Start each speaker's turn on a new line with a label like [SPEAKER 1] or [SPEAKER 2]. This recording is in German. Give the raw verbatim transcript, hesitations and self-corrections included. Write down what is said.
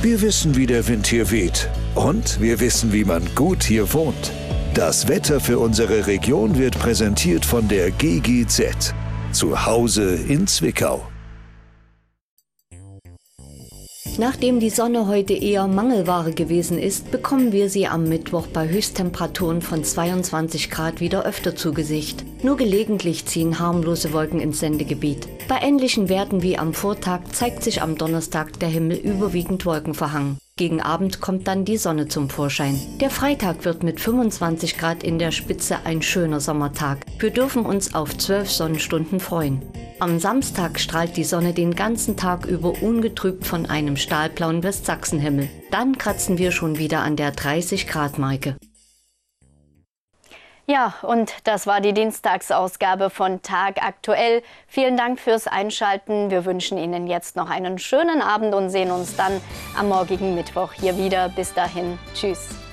[SPEAKER 1] Wir wissen, wie der Wind hier weht. Und wir wissen, wie man gut hier wohnt. Das Wetter für unsere Region wird präsentiert von der G G Z. Zu Hause in Zwickau.
[SPEAKER 2] Nachdem die Sonne heute eher Mangelware gewesen ist, bekommen wir sie am Mittwoch bei Höchsttemperaturen von zweiundzwanzig Grad wieder öfter zu Gesicht. Nur gelegentlich ziehen harmlose Wolken ins Sendegebiet. Bei ähnlichen Werten wie am Vortag zeigt sich am Donnerstag der Himmel überwiegend wolkenverhangen. Gegen Abend kommt dann die Sonne zum Vorschein. Der Freitag wird mit fünfundzwanzig Grad in der Spitze ein schöner Sommertag. Wir dürfen uns auf zwölf Sonnenstunden freuen. Am Samstag strahlt die Sonne den ganzen Tag über ungetrübt von einem stahlblauen Westsachsenhimmel. Dann kratzen wir schon wieder an der dreißig Grad Marke.
[SPEAKER 3] Ja, und das war die Dienstagsausgabe von Tag aktuell. Vielen Dank fürs Einschalten. Wir wünschen Ihnen jetzt noch einen schönen Abend und sehen uns dann am morgigen Mittwoch hier wieder. Bis dahin, tschüss.